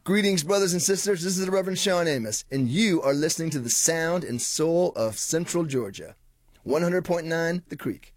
Greetings, brothers and sisters. This is the Reverend Sean Amos, and you are listening to the sound and soul of Central Georgia. 100.9 The Creek.